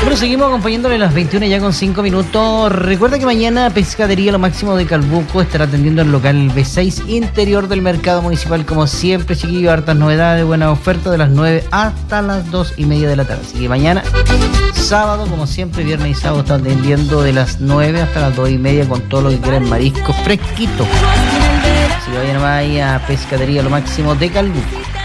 Bueno, seguimos acompañándole a las 21 ya con 5 minutos. Recuerda que mañana Pescadería Lo Máximo de Calbuco estará atendiendo el local B6 interior del mercado municipal. Como siempre, chiquillos, hartas novedades, buenas ofertas de las 9 hasta las 2:30 de la tarde. Así que mañana, sábado, como siempre, viernes y sábado están atendiendo de las 9 hasta las 2:30 con todo lo que quieran, marisco fresquito. Así que vayan nomás ahí a Pescadería Lo Máximo de Calbuco.